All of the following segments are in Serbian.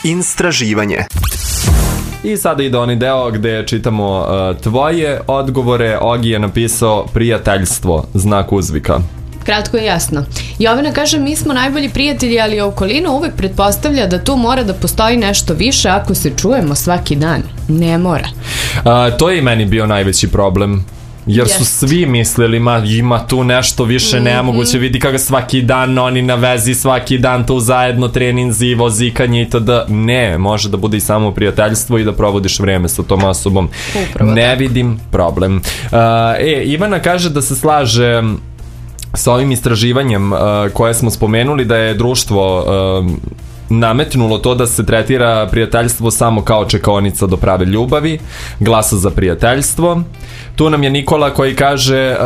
Istraživanje. I sada ide onaj deo gde čitamo tvoje odgovore. Ogi je napisao prijateljstvo, znak uzvika. Kratko i jasno. Jovana kaže, mi smo najbolji prijatelji, ali okolina uvek pretpostavlja da tu mora da postoji nešto više ako se čujemo svaki dan. Ne mora. To je i meni bio najveći problem. Jer su svi mislili, ima tu nešto više nemoguće, vidi kako svaki dan oni na vezi, svaki dan tu zajedno treninzi, vozikanje itd. Ne, može da bude i samo prijateljstvo i da provodiš vreme sa tom osobom. Upravo ne vidim problem. Ivana kaže da se slaže sa ovim istraživanjem koje smo spomenuli, da je društvo nametnulo to da se tretira prijateljstvo samo kao čekaonica do prave ljubavi, glasa za prijateljstvo. Tu nam je Nikola koji kaže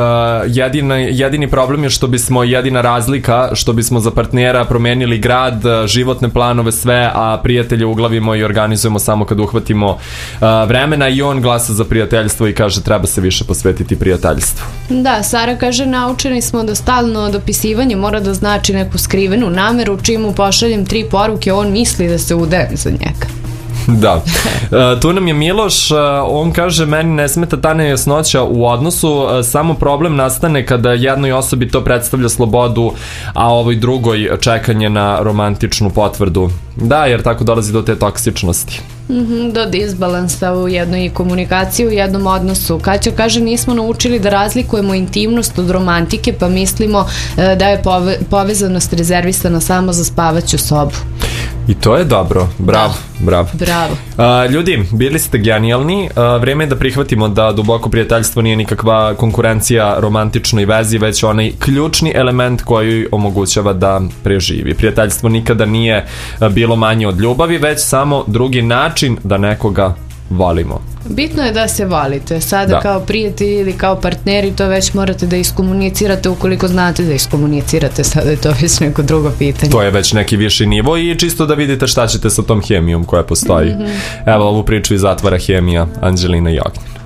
jedini problem je što bismo, jedina razlika što bismo za partnera promenili grad, životne planove, sve, a prijatelje uglavimo i organizujemo samo kad uhvatimo vremena. I on glasa za prijateljstvo i kaže treba se više posvetiti prijateljstvu. Da, Sara kaže, naučeni smo da stalno dopisivanje mora da znači neku skrivenu nameru, čim mu pošaljem 3 poruke on misli da se udajem za njega. Da. Tu nam je Miloš, on kaže, meni ne smeta ta nejasnoća u odnosu, samo problem nastane kada jednoj osobi to predstavlja slobodu, a ovoj drugoj čekanje na romantičnu potvrdu. Da, jer tako dolazi do te toksičnosti. Do disbalansa u jednoj komunikaciji, u jednom odnosu. Kaća kaže, nismo naučili da razlikujemo intimnost od romantike, pa mislimo da je povezanost rezervisana samo za spavaću sobu. I to je dobro, bravo, bravo. Ljudi, bili ste genijalni, vreme je da prihvatimo da duboko prijateljstvo nije nikakva konkurencija romantičnoj vezi, već onaj ključni element koji omogućava da preživi. Prijateljstvo nikada nije bilo manje od ljubavi, već samo drugi način da nekoga volimo. Bitno je da se volite. Sada kao prijatelji ili kao partneri to već morate da iskomunicirate ukoliko znate da iskomunicirate. Sada je to već neko drugo pitanje. To je već neki viši nivo i čisto da vidite šta ćete sa tom hemijom koja postoji. Evo, ovu priču i zatvara hemija Anđelina i Ognjen.